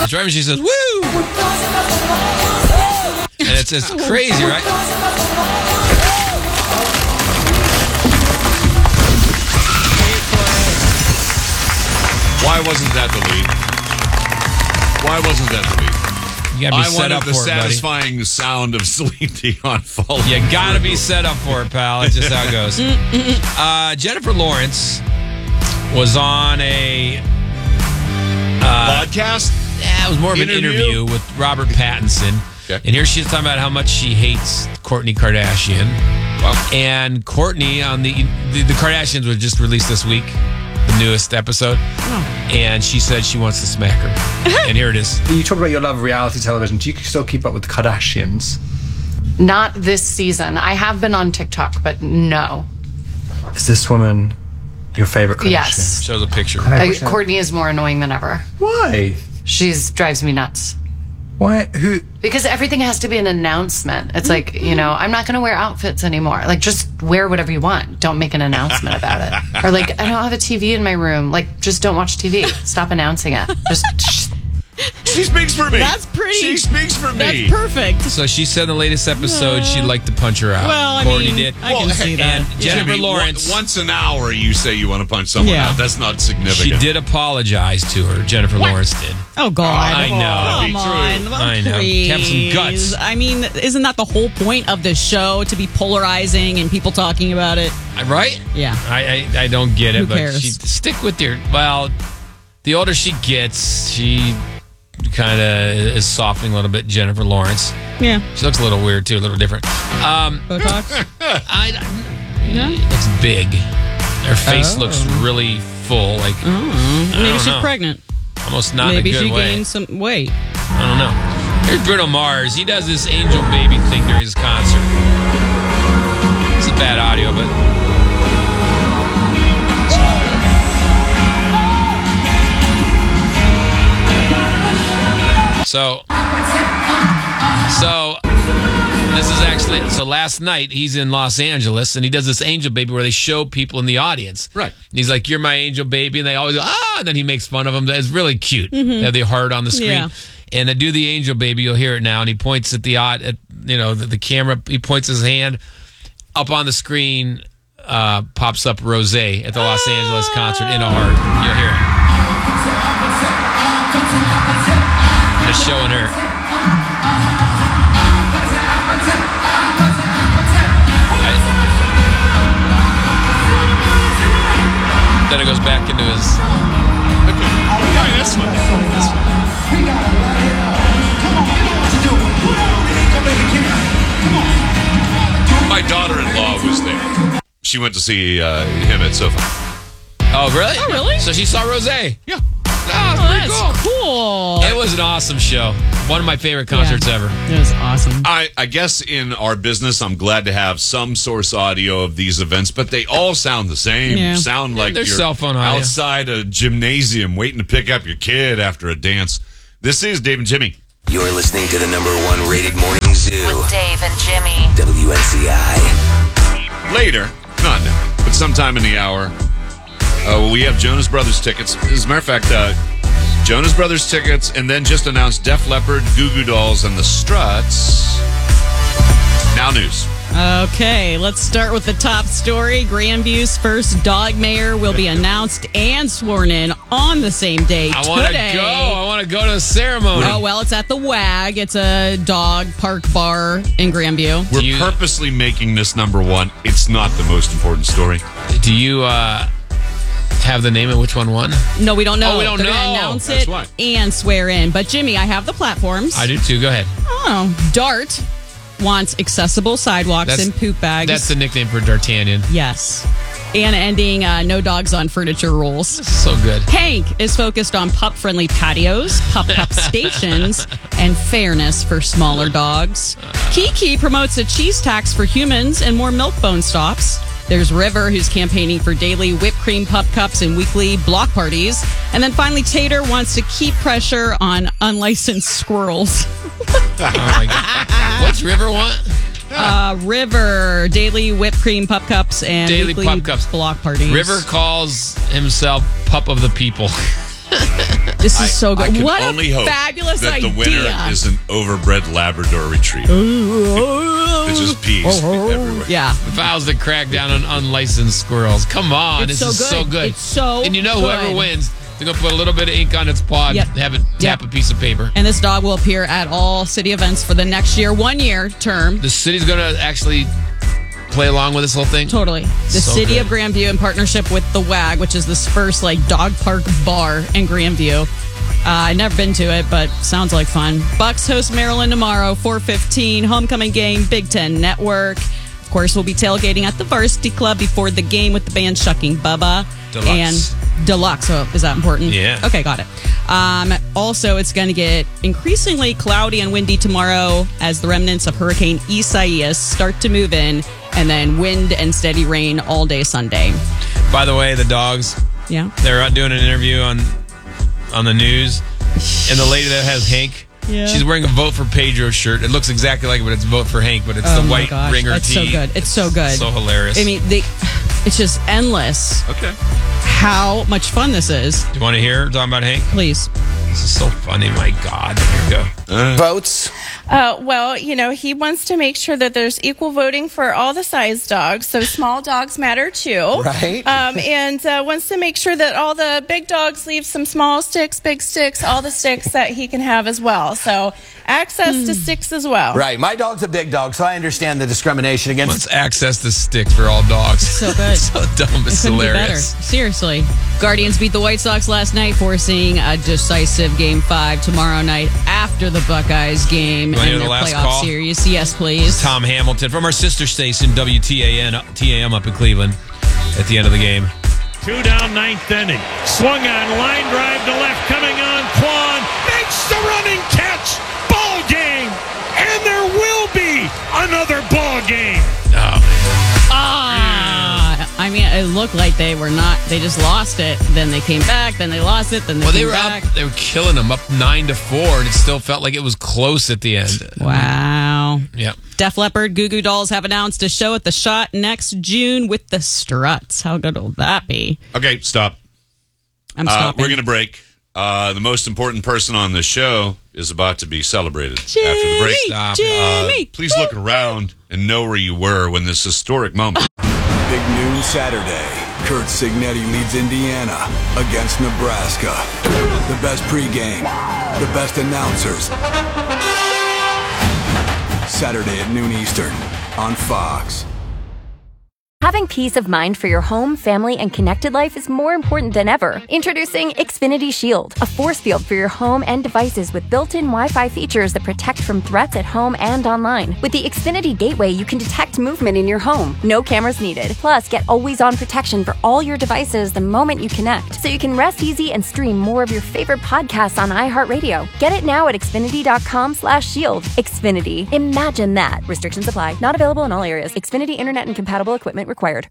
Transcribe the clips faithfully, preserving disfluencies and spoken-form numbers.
watch, right? And she says, woo! And it's just crazy, right? Why wasn't that the lead? Why wasn't that the lead? You gotta be I set wanted up the for it, buddy. satisfying sound of Celine Dion falling. You gotta be set up for it, pal. That's just how it goes. uh, Jennifer Lawrence was on a uh, podcast. Yeah, it was more of an Interview? interview with Robert Pattinson. Okay. And here she's talking about how much she hates Kourtney Kardashian. Wow. And Kourtney on the, the the Kardashians was just released this week, the newest episode. Oh. And she said she wants to smack her. And here it is. You talk about your love of reality television. Do you still keep up with the Kardashians? Not this season. I have been on TikTok, but no. Is this woman your favorite Kardashian? Yes. Shows a picture. Uh, Kourtney is more annoying than ever. Why? She's drives me nuts. Why? Who? Because everything has to be an announcement. It's like, you know, I'm not going to wear outfits anymore. Like, just wear whatever you want. Don't make an announcement about it. Or like, I don't have a T V in my room. Like, just don't watch T V. Stop announcing it. Just. She speaks for me. That's pretty. She speaks for me. That's perfect. So she said in the latest episode she'd like to punch her out. Well, I Kourtney mean, did. I can Well, see that. And Jennifer Jimmy, Lawrence. one- once an hour, you say you want to punch someone Yeah. out. That's not significant. She did apologize to her. Jennifer Lawrence did. Oh, God. I know. Come on. Well, I know. Have some please. guts. I mean, isn't that the whole point of the show, to be polarizing and people talking about it? Right? Yeah. I I, I don't get it, Who but cares? she stick with your. Well, the older she gets, she kind of is softening a little bit. Jennifer Lawrence. Yeah. She looks a little weird too, a little different. Um, Botox? I, Yeah. looks big. Her face Oh. looks really full, like Oh, maybe don't she's know. pregnant. almost not Maybe in a good she way. gained some weight. I don't know. Here's Bruno Mars. He does this angel baby thing during his concert. It's a bad audio, but. So, so this is actually so. Last night he's in Los Angeles and he does this angel baby where they show people in the audience. Right. And he's like, "You're my angel baby," and they always go, ah, and then he makes fun of them. It's really cute. They have the heart on the screen. Yeah. And to do the angel baby, you'll hear it now. And he points at the odd, at you know, the, the camera. He points his hand up on the screen. Uh, pops up Rose at the Los Angeles concert in a heart. You'll hear it. Just showing her. I- then it goes back into his. Yeah, that's fine. That's fine. My daughter-in-law was there. She went to see uh, him at SoFi. Oh, really? Oh, really? So she saw Rose. Yeah. Oh, Oh, pretty that's cool. cool. It was an awesome show. One of my favorite concerts Yeah. ever. It was awesome. I, I guess in our business, I'm glad to have some source audio of these events, but they all sound the same. Yeah. Sound like they're you're cell phone audio. outside a gymnasium waiting to pick up your kid after a dance. This is Dave and Jimmy. You're listening to the number one rated morning zoo. With Dave and Jimmy. W N C I. Later, not now, but sometime in the hour, uh, we have Jonas Brothers tickets. As a matter of fact, uh, Jonas Brothers tickets, and then just announced Def Leppard, Goo Goo Dolls, and the Struts. Now news. Okay, let's start with the top story. Grandview's first dog mayor will be announced and sworn in on the same day I want to today. go. I want to go to the ceremony. Oh, well, it's at the WAG. It's a dog park bar in Grandview. We're Do you- purposely making this number one. It's not the most important story. Do you uh, have the name of which one won? No, we don't know. Oh, we don't They're gonna know. announce That's it why. and swear in. But, Jimmy, I have the platforms. I do too. Go ahead. Oh, Dart wants accessible sidewalks That's- and poop bags. That's the nickname for D'Artagnan. Yes. And ending uh, no dogs on furniture rules. So good. Hank is focused on pup-friendly patios, pup-pup stations, and fairness for smaller dogs. Kiki promotes a cheese tax for humans and more milk bone stops. There's River, who's campaigning for daily whipped cream pup cups and weekly block parties. And then finally, Tater wants to keep pressure on unlicensed squirrels. Oh my God. What's River want? Uh, River, daily whipped cream pup cups and Daily weekly pup cups. block parties. River calls himself Pup of the People. This is I, so good. I can What only a hope fabulous that idea. the winner is an overbred Labrador Retriever. It just pees everywhere. Yeah. The vows that crack down on unlicensed squirrels. Come on, It's this so is good. so good. It's so And you know, good. whoever wins, they're gonna put a little bit of ink on its paw, Yep. and have it tap Yep. a piece of paper. And this dog will appear at all city events for the next year, one year term. The city's gonna actually play along with this whole thing. Totally. The So city good. of Grandview, in partnership with the W A G, which is this first like dog park bar in Grandview. Uh, I've never been to it, but sounds like fun. Bucks host Maryland tomorrow, four fifteen, homecoming game, Big Ten Network. Of course, we'll be tailgating at the Varsity Club before the game with the band Shucking Bubba. Deluxe. And Deluxe. So is that important? Yeah. Okay, got it. Um, also, it's going to get increasingly cloudy and windy tomorrow as the remnants of Hurricane Isaias start to move in, and then wind and steady rain all day Sunday. By the way, the dogs, Yeah. they're out doing an interview on on the news, and the lady that has Hank, Yeah. she's wearing a Vote for Pedro shirt. It looks exactly like it, but it's Vote for Hank, but it's Oh the my white gosh, ringer that's tee. so good. It's so good. So hilarious. I mean, they, it's just endless Okay. how much fun this is. do you want to hear her talking about Hank? Please. This is so funny. My God. Here we go. Votes. Uh, well, you know, he wants to make sure that there's equal voting for all the size dogs, so small dogs matter too. Right. Um, and uh, wants to make sure that all the big dogs leave some small sticks, big sticks, all the sticks that he can have as well. So access to sticks as well. Right. My dog's a big dog, so I understand the discrimination against. Let's access the sticks for all dogs. So good. so dumb. It's Couldn't be better. hilarious. Seriously. Guardians beat the White Sox last night, forcing a decisive game five tomorrow night after the Buckeyes game You wanna hear and the their last playoff call? series. Yes, please. Tom Hamilton from our sister station, W T A N, T A M up in Cleveland at the end of the game. Two down, ninth inning. Swung on, line drive to left, coming on. Quan makes the running catch. Ball game. And there will be another ball game. Oh, Ah, I mean, it looked like they were not. They just lost it. Then they came back. Then they lost it. Then they well, came they were back. up. They were killing them up nine to four, and it still felt like it was close at the end. Wow. Yep. Def Leppard, Goo Goo Dolls have announced a show at the Shot next June with the Struts. How good will that be? Okay, stop. I'm Uh, stopping. we're going to break. Uh, the most important person on the show is about to be celebrated after the break. Stop. Jimmy. Uh, please look around and know where you were when this historic moment. Big noon Saturday. Kurt Signetti leads Indiana against Nebraska. The best pregame, the best announcers. Saturday at noon Eastern on Fox. Having peace of mind for your home, family, and connected life is more important than ever. Introducing Xfinity Shield, a force field for your home and devices with built-in Wi-Fi features that protect from threats at home and online. With the Xfinity Gateway, you can detect movement in your home. No cameras needed. Plus, get always-on protection for all your devices the moment you connect, so you can rest easy and stream more of your favorite podcasts on iHeartRadio. Get it now at Xfinity.com slash shield. Xfinity. Imagine that. Restrictions apply. Not available in all areas. Xfinity Internet and compatible equipment required.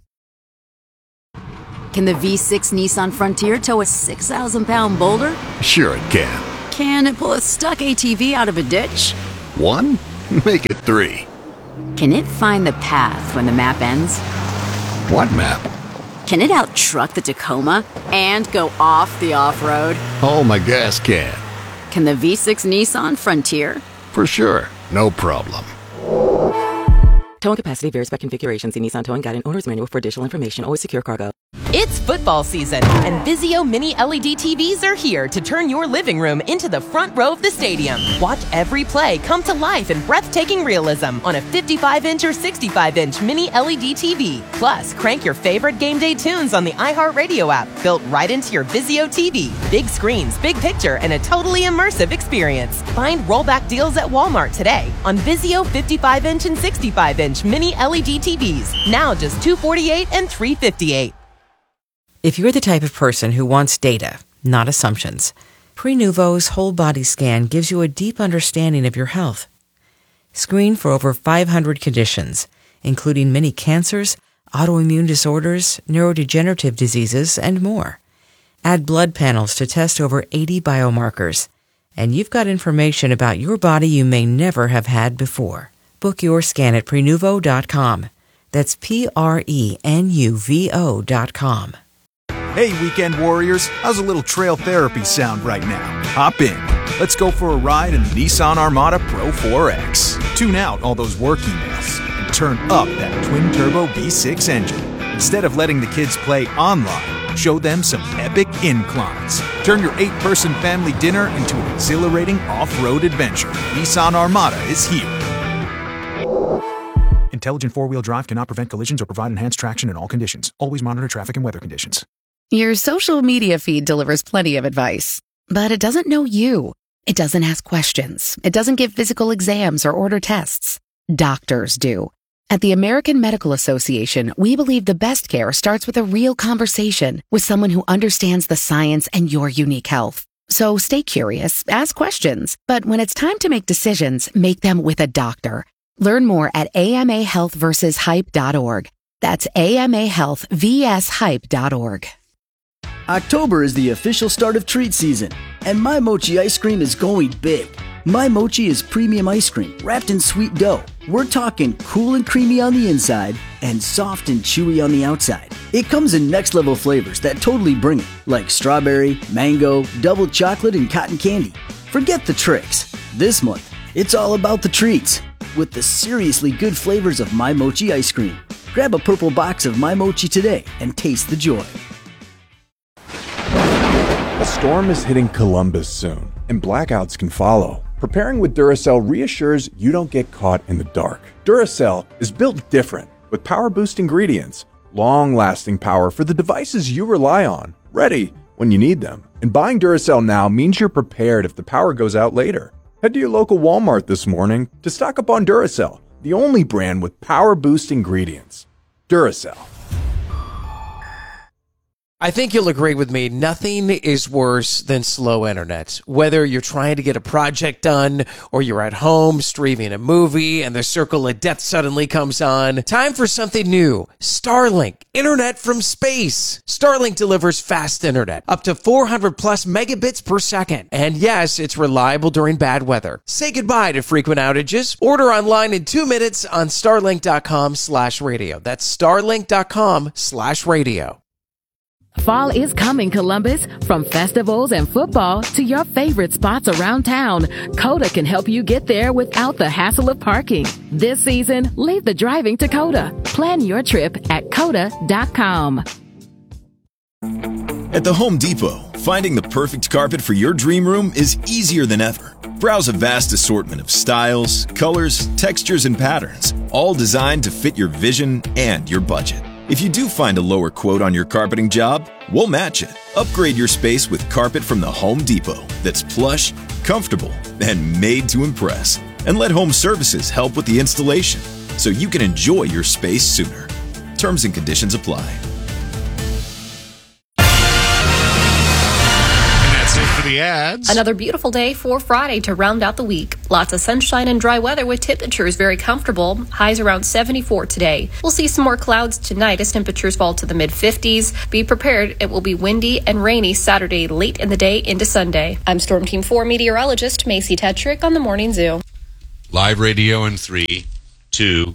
Can the V six Nissan Frontier tow a six thousand pound boulder? Sure it can. Can it pull a stuck A T V out of a ditch? One? Make it three. Can it find the path when the map ends? What map? Can it out-truck the Tacoma and go off the off-road? Oh, my gas can. Can the V six Nissan Frontier? For sure. No problem. Towing capacity varies by configuration. See Nissan Towing Guide and Owner's Manual for additional information. Always secure cargo. It's football season, and Vizio Mini L E D T Vs are here to turn your living room into the front row of the stadium. Watch every play come to life in breathtaking realism on a fifty-five inch or sixty-five inch Mini L E D T V. Plus, crank your favorite game day tunes on the iHeartRadio app, built right into your Vizio T V. Big screens, big picture, and a totally immersive experience. Find rollback deals at Walmart today on Vizio fifty-five inch and sixty-five inch Mini L E D T Vs. Now just two hundred forty-eight dollars and three hundred fifty-eight dollars. If you're the type of person who wants data, not assumptions, Prenuvo's whole body scan gives you a deep understanding of your health. Screen for over five hundred conditions, including many cancers, autoimmune disorders, neurodegenerative diseases, and more. Add blood panels to test over eighty biomarkers, and you've got information about your body you may never have had before. Book your scan at Prenuvo dot com. That's P R E N U V O dot com. Hey, weekend warriors, how's a little trail therapy sound right now? Hop in. Let's go for a ride in the Nissan Armada Pro four X. Tune out all those work emails and turn up that twin-turbo V six engine. Instead of letting the kids play online, show them some epic inclines. Turn your eight-person family dinner into an exhilarating off-road adventure. Nissan Armada is here. Intelligent four-wheel drive cannot prevent collisions or provide enhanced traction in all conditions. Always monitor traffic and weather conditions. Your social media feed delivers plenty of advice, but it doesn't know you. It doesn't ask questions. It doesn't give physical exams or order tests. Doctors do. At the American Medical Association, we believe the best care starts with a real conversation with someone who understands the science and your unique health. So stay curious, ask questions, but when it's time to make decisions, make them with a doctor. Learn more at A M A health versus hype dot org. That's A M A health versus hype dot org. October is the official start of treat season, and My Mochi ice cream is going big. My Mochi is premium ice cream wrapped in sweet dough. We're talking cool and creamy on the inside and soft and chewy on the outside. It comes in next level flavors that totally bring it, like strawberry, mango, double chocolate, and cotton candy. Forget the tricks. This month, it's all about the treats with the seriously good flavors of My Mochi ice cream. Grab a purple box of My Mochi today and taste the joy. A storm is hitting Columbus soon, and blackouts can follow. Preparing with Duracell reassures you don't get caught in the dark. Duracell is built different, with power-boost ingredients, long-lasting power for the devices you rely on, ready when you need them. And buying Duracell now means you're prepared if the power goes out later. Head to your local Walmart this morning to stock up on Duracell, the only brand with power-boost ingredients. Duracell. I think you'll agree with me, nothing is worse than slow internet. Whether you're trying to get a project done or you're at home streaming a movie and the circle of death suddenly comes on, time for something new. Starlink, internet from space. Starlink delivers fast internet, up to four hundred plus megabits per second. And yes, it's reliable during bad weather. Say goodbye to frequent outages. Order online in two minutes on starlink.com slash radio. That's starlink.com slash radio. Fall is coming, Columbus. From festivals and football to your favorite spots around town, Coda can help you get there without the hassle of parking. This season, leave the driving to Coda. Plan your trip at coda dot com. At the Home Depot, finding the perfect carpet for your dream room is easier than ever. Browse a vast assortment of styles, colors, textures, and patterns, all designed to fit your vision and your budget. If you do find a lower quote on your carpeting job, we'll match it. Upgrade your space with carpet from the Home Depot that's plush, comfortable, and made to impress. And let Home Services help with the installation so you can enjoy your space sooner. Terms and conditions apply. For the ads. Another beautiful day for Friday to round out the week. Lots of sunshine and dry weather with temperatures very comfortable. Highs around seventy-four today. We'll see some more clouds tonight as temperatures fall to the mid fifties. Be prepared. It will be windy and rainy Saturday late in the day into Sunday. I'm Storm Team four meteorologist Macy Tetrick on the Morning Zoo. Live radio in three, two.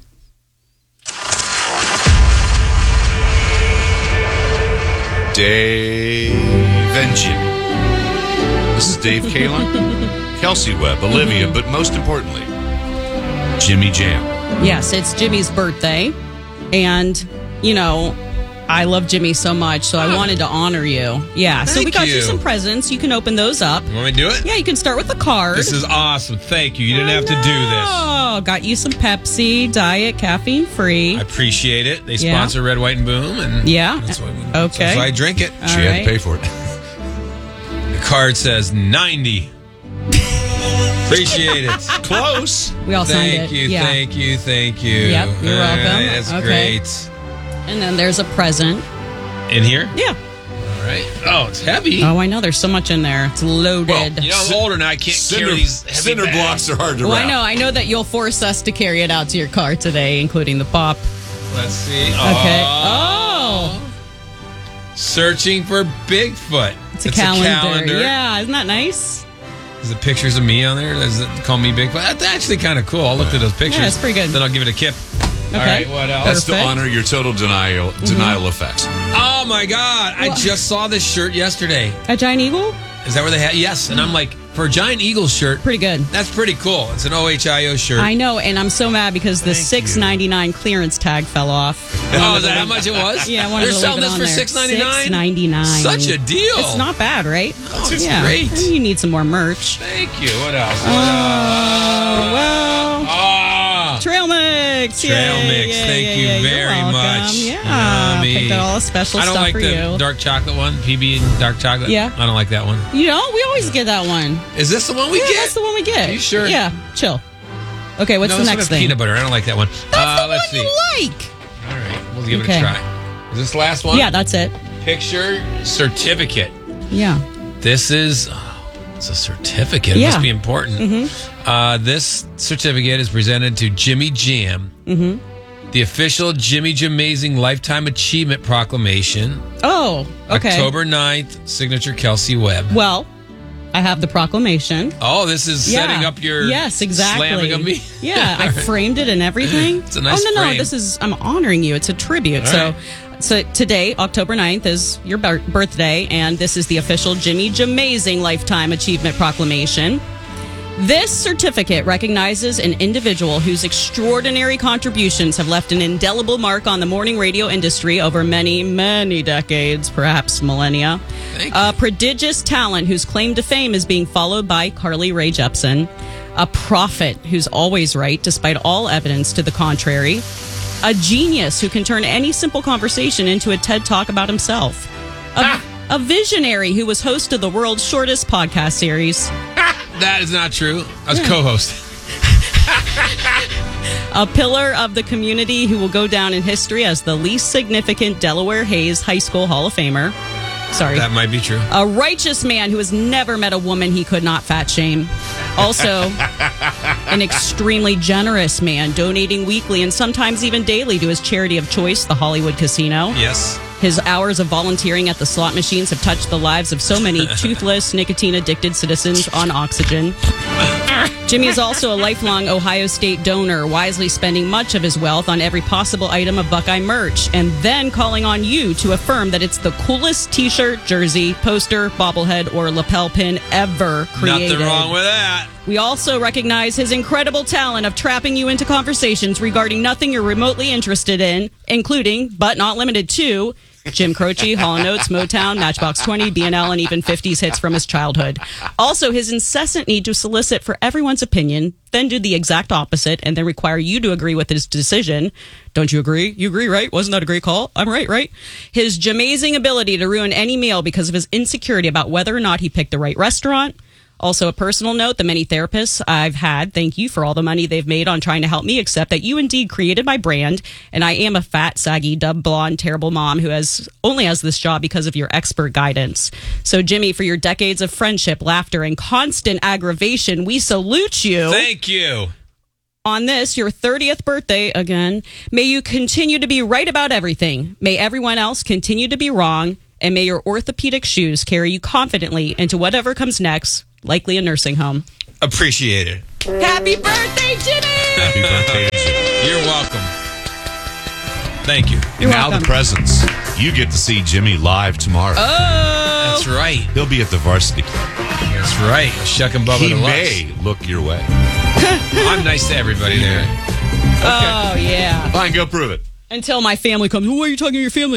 Dave and Jimmy. This is Dave Kalin, Kelsey Webb, Olivia, but most importantly, Jimmy Jam. Yes, it's Jimmy's birthday. And, you know, I love Jimmy so much, so I wanted to honor you. Yeah, so Thank we got you. you some presents. You can open those up. You want me to do it? Yeah, you can start with the card. This is awesome. Thank you. You didn't have to do this. Oh, got you some Pepsi, diet, caffeine free. I appreciate it. They Yeah. sponsor Red, White, and Boom. And Yeah. That's why, we, Okay. that's why I drink it. All she had right. to pay for it. The card says ninety. Appreciate it. Close. We all signed Thank it. you, Yeah. thank you, thank you. Yep, you're All welcome. right, that's Okay. great. And then there's a present. In here? Yeah. All right. Oh, it's heavy. Oh, I know. There's so much in there. It's loaded. Well, you know, I'm older now. I can't Cinder- carry these heavy cinder bags. blocks are hard to Well, wrap. I know. I know that you'll force us to carry it out to your car today, including the pop. Let's see. Okay. Oh. Searching for Bigfoot. It's a calendar. Yeah, isn't that nice? Is it pictures of me on there? Does it call me Bigfoot? That's actually kind of cool. I'll look at those pictures. Yeah, it's pretty good. Then I'll give it a kip. All right, what else? That's to Perfect. honor your total denial denial effects. Oh my God! I just saw this shirt yesterday. A giant eagle? Is that where they had? Yes, and I'm like, for a Giant Eagle shirt, pretty good. That's pretty cool. It's an O H I O shirt. I know, and I'm so mad because the six ninety-nine clearance tag fell off. Oh, is that how much it was? Yeah, I wanted They're to selling leave it this on for there. six ninety-nine. six ninety-nine. Such a deal. It's not bad, right? Oh, it's yeah. great. And you need some more merch. Thank you. What else? What Oh, well. Ah. Trail mix. Trail Yay, mix. yay, Thank yay, you yay. You're very welcome. much. Yeah. Yummy. Picked out all the special I don't stuff like for the you. dark chocolate one, P B and dark chocolate. Yeah. I don't like that one. You know, we always get that one. Is this the one we yeah, get? that's the one we get. Are you sure? Yeah, chill. Okay, what's no, the this one next has thing? peanut butter. I don't like that one. That's uh, the let's one see. you like. All right, we'll give Okay. it a try. Is this the last one? Yeah, that's it. Picture certificate. Yeah. This is oh, it's a certificate. It Yeah. must be important. Mm-hmm. Uh, this certificate is presented to Jimmy Jam, Mm-hmm. the official Jimmy Jamazing Lifetime Achievement Proclamation. Oh, okay. October ninth, signature Kelsey Webb. Well, I have the proclamation. Oh, this is Yeah. setting up your yes, exactly. slamming of me. Yeah, I framed it and everything. It's a nice Oh no, no, frame. this is I'm honoring you. It's a tribute. All so, right. so today, October ninth, is your bir- birthday, and this is the official Jimmy Jamazing Lifetime Achievement Proclamation. This certificate recognizes an individual whose extraordinary contributions have left an indelible mark on the morning radio industry over many, many decades, perhaps millennia. A prodigious talent whose claim to fame is being followed by Carly Rae Jepsen. A prophet who's always right despite all evidence to the contrary. A genius who can turn any simple conversation into a TED Talk about himself. A, a visionary who was host of the world's shortest podcast series. That is not true. I was co-host. A pillar of the community who will go down in history as the least significant Delaware Hayes High School Hall of Famer. Sorry. That might be true. A righteous man who has never met a woman he could not fat shame. Also, an extremely generous man, donating weekly and sometimes even daily to his charity of choice, the Hollywood Casino. Yes. His hours of volunteering at the slot machines have touched the lives of so many toothless, nicotine-addicted citizens on oxygen. Jimmy is also a lifelong Ohio State donor, wisely spending much of his wealth on every possible item of Buckeye merch, and then calling on you to affirm that it's the coolest t-shirt, jersey, poster, bobblehead, or lapel pin ever created. Nothing wrong with that. We also recognize his incredible talent of trapping you into conversations regarding nothing you're remotely interested in, including, but not limited to, Jim Croce, Hall and Oates, Motown, Matchbox twenty, B and L, and even fifties hits from his childhood. Also, his incessant need to solicit for everyone's opinion, then do the exact opposite, and then require you to agree with his decision. Don't you agree? You agree, right? Wasn't that a great call? I'm right, right? His jamazing ability to ruin any meal because of his insecurity about whether or not he picked the right restaurant. Also, a personal note, the many therapists I've had, thank you for all the money they've made on trying to help me accept that you indeed created my brand, and I am a fat, saggy, dub blonde, terrible mom who has only has this job because of your expert guidance. So, Jimmy, for your decades of friendship, laughter, and constant aggravation, we salute you. Thank you. On this, your thirtieth birthday, again, may you continue to be right about everything. May everyone else continue to be wrong, and may your orthopedic shoes carry you confidently into whatever comes next, likely a nursing home. Appreciate it. Happy birthday, Jimmy! Happy birthday. You're welcome. Thank you. And now the presents. You get to see Jimmy live tomorrow. Oh! That's right. He'll be at the Varsity Club. That's right. Shuck and Bubba He Deluxe. may look your way. I'm nice to everybody there. Oh, yeah. Fine, go prove it. Until my family comes, why are you talking to your family?